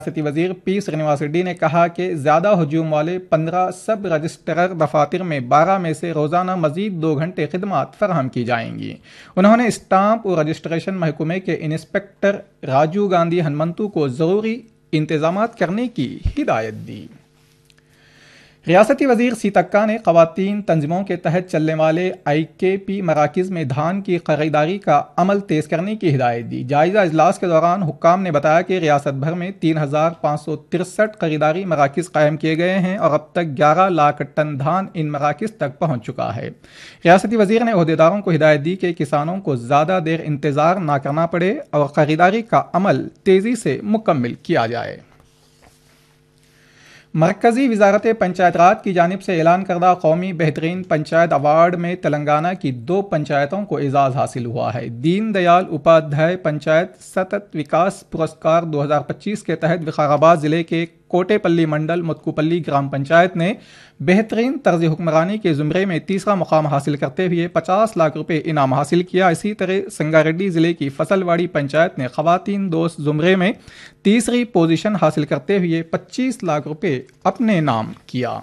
रियासती वजीर पी श्रीनिवास रेड्डी ने कहा कि ज़्यादा हजूम वाले 15 सब रजिस्ट्रार दफातर में 12 में से रोज़ाना मज़ीद 2 घंटे खिदमत फराहम की जाएंगी। उन्होंने स्टाम्प और रजिस्ट्रेशन महकमे के इंस्पेक्टर राजू गांधी हनुमंतु को ज़रूरी इंतजाम करने की हिदायत दी। रियासती वजीर सीतक्का ने ख़वातीन तंजीमों के तहत चलने वाले IKP मराकिज़ में धान की खरीदारी का अमल तेज़ करने की हिदायत दी। जायज़ा इजलास के दौरान हुक्काम ने बताया कि रियासत भर में 3563 खरीदारी मराकिज़ कायम किए गए हैं और अब तक 11 लाख टन धान इन मराकिज़ तक पहुँच चुका है। रियासती वजीर ने ओहदेदारों को हिदायत दी कि किसानों को ज़्यादा देर इंतज़ार न करना पड़े और खरीदारी का अमल तेज़ी से मुकम्मल किया जाए। मरकज़ी वज़ारत पंचायत राज की जानिब से ऐलान करदा कौमी बेहतरीन पंचायत अवार्ड में तेलंगाना की 2 पंचायतों को एजाज़ हासिल हुआ है। दीन दयाल उपाध्याय पंचायत सतत विकास पुरस्कार 2025 के तहत विकाराबाद ज़िले के कोटेपल्ली मंडल मुतकुपल्ली ग्राम पंचायत ने बेहतरीन तर्ज हुक्मरानी के ज़ुमरे में तीसरा मुकाम हासिल करते हुए 50 लाख रुपए इनाम हासिल किया। इसी तरह संगारेड्डी ज़िले की फसलवाड़ी पंचायत ने ख़वातीन दोस्त ज़ुमरे में तीसरी पोजीशन हासिल करते हुए 25 लाख रुपए अपने नाम किया।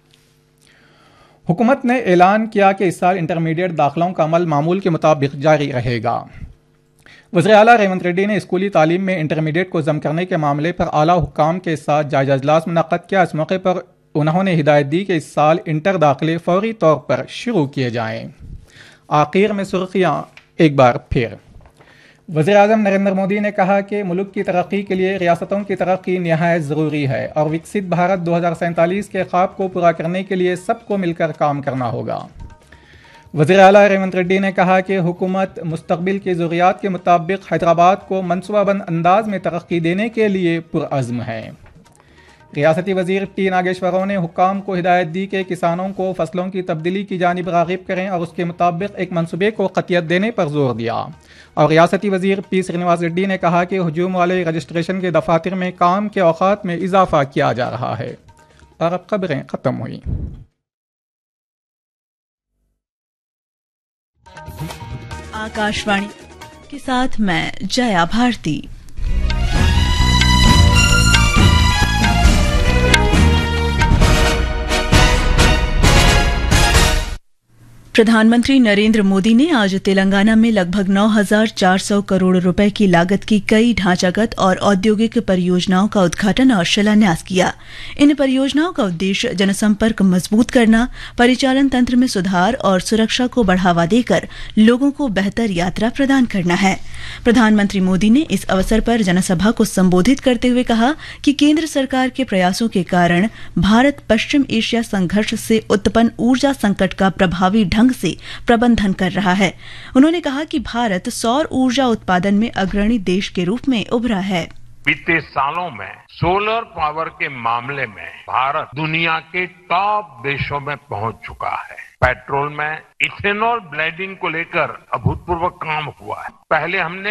हुकूमत ने ऐलान किया कि इस साल इंटरमीडिएट दाखिलों का अमल मामूल के मुताबिक जारी रहेगा। वज़ीर आला रेवंत रेड्डी ने स्कूली तालीम में इंटरमीडिएट को जम करने के मामले पर आला हुक्काम के साथ जायजा इजलास मुनक़्क़द किया। इस मौके पर उन्होंने हिदायत दी कि इस साल इंटर दाखिले फौरी तौर पर शुरू किए जाएँ। आखिर में सुर्खियाँ एक बार फिर। वज़ीर आज़म नरेंद्र मोदी ने कहा कि मुल्क की तरक्की के लिए रियासतों की तरक्की निहायत ज़रूरी है और विकसित भारत 2047 के ख्वाब को पूरा करने के लिए सबको मिलकर काम करना होगा। वज़ीर आला रेवंत रेड्डी ने कहा कि हुकूमत मुस्तक़बिल की ज़रूरियात के मुताबिक हैदराबाद को मनसूबाबंद अंदाज में तरक्की देने के लिए पुरअज़्म है। रियासती वज़ीर टी नागेश्वरों ने हुक्काम को हिदायत दी कि किसानों को फसलों की तब्दीली की जानिब राग़िब करें और उसके मुताबिक एक मनसूबे को क़तियत देने पर जोर दिया। और रियासती वज़ीर पी श्रीनिवास रेड्डी ने कहा कि हजूम वाले रजिस्ट्रेशन के दफातर में काम के औक़ात में इजाफ़ा किया जा रहा है। और अब खबरें ख़त्म हुई। आकाशवाणी के साथ मैं जया भारती। प्रधानमंत्री नरेंद्र मोदी ने आज तेलंगाना में लगभग 9,400 करोड़ रुपए की लागत की कई ढांचागत और औद्योगिक परियोजनाओं का उद्घाटन और शिलान्यास किया। इन परियोजनाओं का उद्देश्य जनसंपर्क मजबूत करना, परिचालन तंत्र में सुधार और सुरक्षा को बढ़ावा देकर लोगों को बेहतर यात्रा प्रदान करना है। प्रधानमंत्री मोदी ने इस अवसर पर जनसभा को संबोधित करते हुए कहा कि केंद्र सरकार के प्रयासों के कारण भारत पश्चिम एशिया संघर्ष से उत्पन्न ऊर्जा संकट का प्रभावी ढंग से प्रबंधन कर रहा है। उन्होंने कहा कि भारत सौर ऊर्जा उत्पादन में अग्रणी देश के रूप में उभरा है। बीते सालों में सोलर पावर के मामले में भारत दुनिया के टॉप देशों में पहुंच चुका है। पेट्रोल में इथेनॉल ब्लेंडिंग को लेकर अभूतपूर्व काम हुआ है। पहले हमने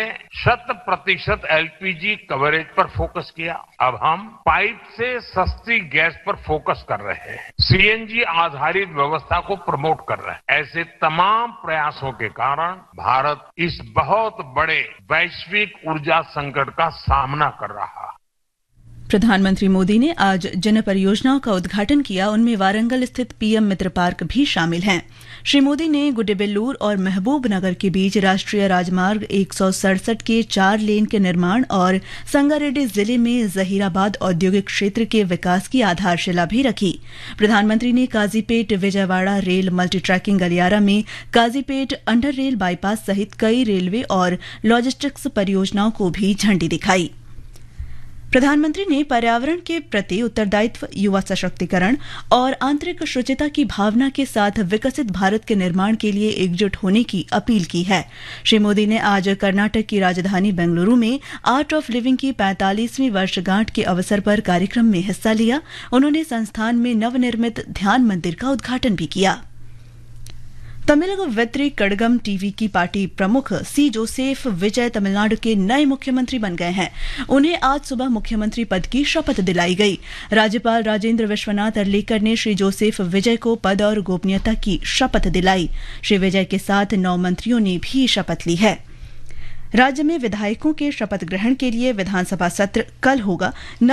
100% LPG कवरेज पर फोकस किया, अब हम पाइप से सस्ती गैस पर फोकस कर रहे हैं। CNG आधारित व्यवस्था को प्रमोट कर रहे हैं। ऐसे तमाम प्रयासों के कारण भारत इस बहुत बड़े वैश्विक ऊर्जा संकट का सामना कर रहा है। प्रधानमंत्री मोदी ने आज जिन परियोजनाओं का उद्घाटन किया उनमें वारंगल स्थित PM मित्र पार्क भी शामिल हैं। श्री मोदी ने गुड्डेबेल्लूर और महबूब नगर के बीच राष्ट्रीय राजमार्ग 167 के 4 लेन के निर्माण और संगारेड्डी जिले में जहीराबाद औद्योगिक क्षेत्र के विकास की आधारशिला भी रखी। प्रधानमंत्री ने Kazipet Vijayawada rail multi tracking गलियारा में काजीपेट अंडर रेल बाईपास सहित कई रेलवे और लॉजिस्टिक्स परियोजनाओं को भी झंडी दिखाई। प्रधानमंत्री ने पर्यावरण के प्रति उत्तरदायित्व, युवा सशक्तिकरण और आंतरिक शुचिता की भावना के साथ विकसित भारत के निर्माण के लिए एकजुट होने की अपील की है। श्री मोदी ने आज कर्नाटक की राजधानी बेंगलुरु में आर्ट ऑफ लिविंग की 45वीं वर्षगांठ के अवसर पर कार्यक्रम में हिस्सा लिया। उन्होंने संस्थान में नवनिर्मित ध्यान मंदिर का उद्घाटन भी किया। तमिल वेत्री कड़गम टीवी की पार्टी प्रमुख सी जोसेफ विजय तमिलनाडु के नए मुख्यमंत्री बन गए हैं। उन्हें आज सुबह मुख्यमंत्री पद की शपथ दिलाई गई। राज्यपाल राजेंद्र विश्वनाथ अर्लेकर ने श्री जोसेफ विजय को पद और गोपनीयता की शपथ दिलाई। श्री विजय के साथ 9 मंत्रियों ने भी शपथ ली है। राज्य में विधायकों के शपथ ग्रहण के लिए विधानसभा सत्र कल होगा।